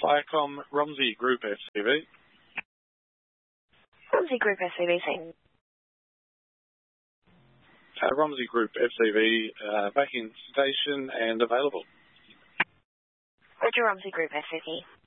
Viacom Romsey Group FCV. Romsey Group FCV. Romsey Group FCV back in station and available. Roger, Romsey Group FCV.